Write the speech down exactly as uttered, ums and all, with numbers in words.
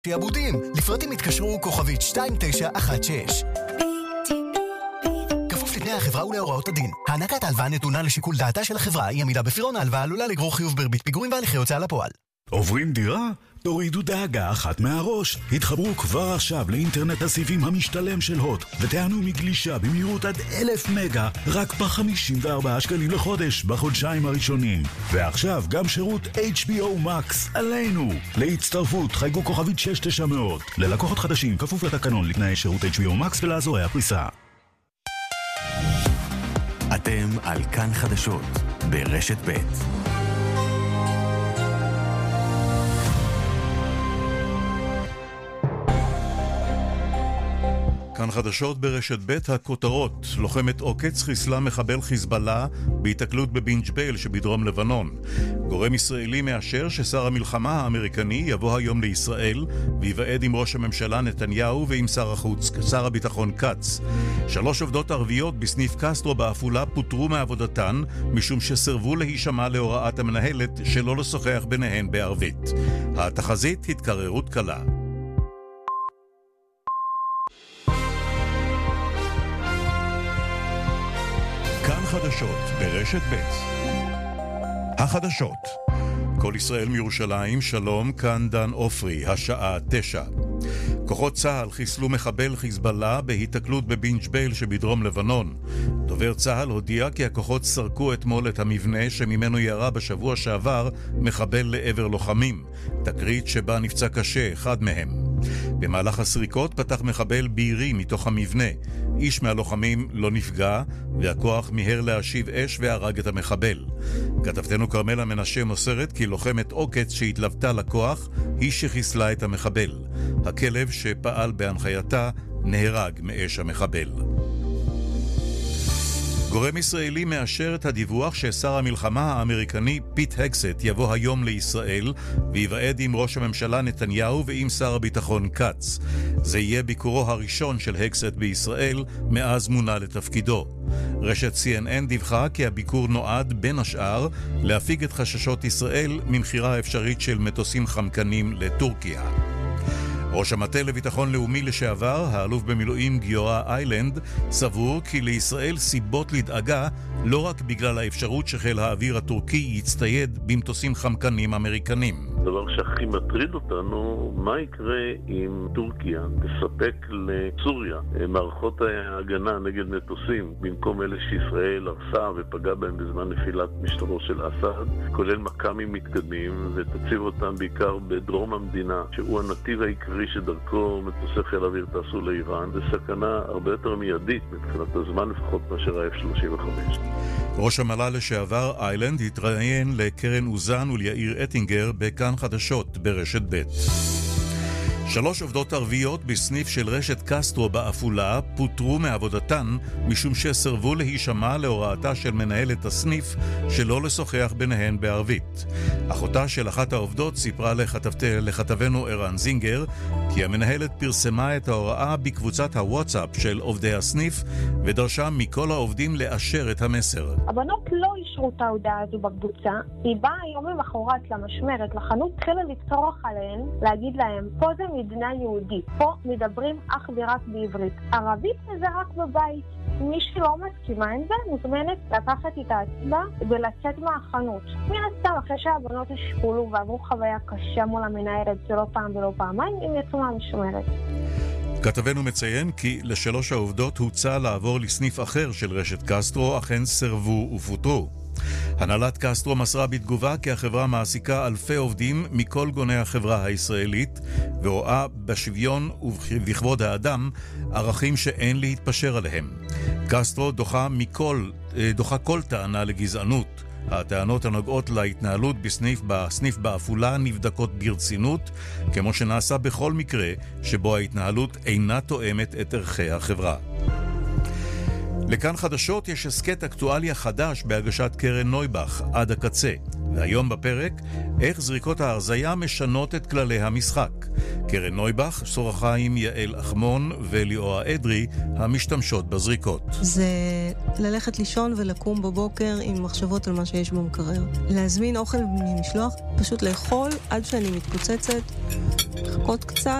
שיעבודים, לפרטים התקשרו כוכבית שתיים תשע אחת שש. כפוף לתנאי החברה ולהוראות הדין. הענקת ההלוואה נתונה לשיקול דעתה של החברה, היא עמידה בפירעון ההלוואה עלולה לגרור חיוב בריבית פיגורים והליכי הוצאה לפועל. עוברים דירה? תורידו דאגה אחת מהראש. התחברו כבר עכשיו לאינטרנט הסיבים המשתלם של הוט ותענו מגלישה במהירות עד אלף מגה רק ב-חמישים וארבעה שקלים לחודש בחודשיים הראשונים. ועכשיו גם שירות אייץ' בי או Max עלינו. להצטרפות חייגו כוכבית שש תשע מאות. ללקוחות חדשים כפוף לתקנון לתנאי שירות אייץ' בי או Max ולאזורי הפריסה. אתם על כאן חדשות ברשת ב'. כאן חדשות ברשת ב', הכותרות: לוחמת עוקץ חיסלה מחבל חיזבאללה בהתקלות בבינג' בייל שבדרום לבנון. גורם ישראלי מאשר ששר המלחמה האמריקני יבוא היום לישראל ויוועד עם ראש הממשלה נתניהו ועם שר החוץ, שר הביטחון קץ. שלוש עובדות ערביות בסניף קסטרו בעפולה פוטרו מעבודתן משום שסרבו להישמע להוראת המנהלת שלא לשוחח ביניהן בערבית. התחזית: התקררות קלה. כאן חדשות ברשת ב'. החדשות. כל ישראל מירושלים, שלום, כאן דן אופרי, השעה תשע. כוחות צה"ל חיסלו מחבל חיזבאללה בהתקלות בבינג' בייל שבדרום לבנון. דובר צה"ל הודיע כי הכוחות סרקו אתמול את המבנה שממנו ירה בשבוע שעבר מחבל לעבר לוחמים. תקרית שבה נפצע קשה אחד מהם. במהלך הסריקות פתח מחבל בירי מתוך המבנה. איש מהלוחמים לא נפגע, והכוח מיהר להשיב אש והרג את המחבל. כתבתנו קרמלה מנשה מוסרת כי לוחמת עוקץ שהתלוותה לכוח היא שחיסלה את המחבל. הכלב שפעל בהנחייתה נהרג מאש המחבל. גורם ישראלי מאשר את הדיווח ששר המלחמה האמריקני פיט הקסט יבוא היום לישראל ויוועד עם ראש הממשלה נתניהו ועם שר הביטחון קץ. זה יהיה ביקורו הראשון של הקסט בישראל מאז מונה לתפקידו. רשת סי אן אן דיווחה כי הביקור נועד בין השאר להפיג את חששות ישראל ממחירה האפשרית של מטוסים חמקנים לטורקיה. ראש המטה לביטחון לאומי לשעבר, האלוף במילואים גיורא איילנד, סבור כי לישראל סיבות לדאגה לא רק בגלל האפשרות שחיל האוויר הטורקי יצטייד במטוסים חמקנים אמריקנים. הדבר שהכי מטריד אותנו, מה יקרה אם טורקיה תספק לסוריה מערכות ההגנה נגד מטוסים במקום אלה שישראל הרסה ופגעה בהם בזמן נפילת משטרו של אסד, כולל מקמים מתקדמים, ותציב אותם בעיקר בדרום המדינה, שהוא הנתיב העיקרי שדרכו מטוסי חיל האוויר טסו לאיראן. זה סכנה הרבה יותר מיידית מבחינת הזמן לפחות מאשר ה-אף שלושים וחמש. ראש המל"ל לשעבר איילנד התראיין לקרן אוזן וליאיר אטינגר בכאן חדשות ברשת ב'. שלוש עובדות ערביות בסניף של רשת קסטרו בעפולה פוטרו מעבודתן משום שסרבו להישמע להוראתה של מנהלת הסניף שלא לשוחח ביניהן בערבית. אחותה של אחת העובדות סיפרה לכתבת, לכתבנו ערן זינגר כי המנהלת פרסמה את ההוראה בקבוצת הוואטסאפ של עובדי הסניף ודרשה מכל העובדים לאשר את המסר. הבנות לא אישרו את ההודעה הזו בקבוצה. היא באה היום למחרת למשמרת לחנות, התחילה לצרוח עליהן, להגיד להם פה זה מדינה יהודית, פה מדברים אך ורק בעברית, ערבית זה רק בבית. מי שלא מסכימה עם זה מוזמנת לקחת את העצמה ולצאת מהחנות. מן הסתם אחרי שהבנות השקולו ועברו חוויה קשה מול המנהלת שלא פעם ולא פעמיים, הם יצאו מהמשמרת. כתבנו מציין כי לשלוש העובדות הוצע לעבור לסניף אחר של רשת קסטרו, אכן סרבו ופוטרו. הנהלת קסטרו מסרה בתגובה כי החברה מעסיקה אלפי עובדים מכל גוני החברה הישראלית ורואה בשוויון ובכבוד האדם ערכים שאין להתפשר עליהם. קסטרו דוחה מכל, דוחה כל טענה לגזענות. הטענות הנוגעות להתנהלות בסניף בסניף בעפולה נבדקות ברצינות, כמו שנעשה בכל מקרה שבו ההתנהלות אינה תואמת את ערכי החברה. לכאן חדשות יש הסקט אקטואליה חדש בהגשת קרן נויבך עד הקצה, והיום בפרק איך זריקות ההרזיה משנות את כללי המשחק. קרן נויבך שוחחה עם יעל אחמון וליאורה אדרי המשתמשות בזריקות. זה ללכת לישון ולקום בבוקר עם מחשבות על מה שיש במקרר, להזמין אוכל ממשלוח, פשוט לאכול עד שאני מתפוצצת לחכות קצת.